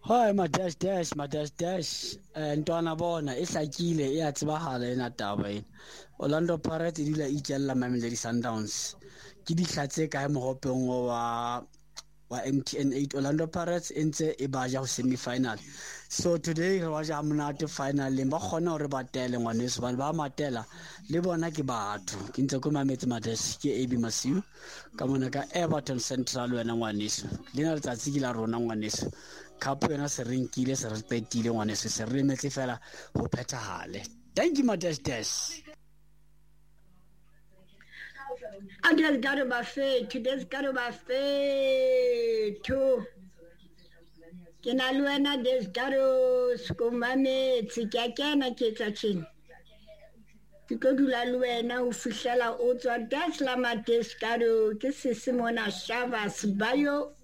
Hi, my dash dash. Ntwana bona e hlakile e a tsebahala ena taba ena. Orlando Pirates e dula e itjella Mamelodi Sundowns. Ke dihlatse kae mohopeng wa MTN 8 Orlando Pirates e ntse e baja ho semi-final. So today re baja monate final ba khona hore ba tele ngwaneso ba matela le bona ke batho ke ntse ko mametse madesh ke AB Masiu ka mona ka Everton Central wena ngwaneso le na letsatsi ke la rona ngwaneso cup yena se re nkile se re petile ngwaneso se re metse fela ho phethahale. Thank you Madesh Dash. Today's gotta be fair too. Ke na le wena Desgaro skomame tsikakena ke tsa tsheng. Ke tlo dula le wena o fihlela o tswa Desla ma Desgaro ke Sisimona Shavas bayo